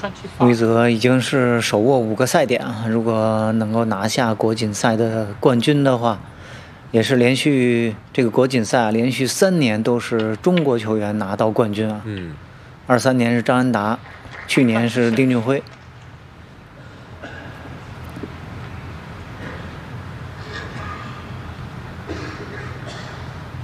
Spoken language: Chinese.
魏泽已经是手握5个赛点啊，如果能够拿下国锦赛的冠军的话，也是连续这个国锦赛连续3年都是中国球员拿到冠军啊。23年是张安达，去年是丁俊晖。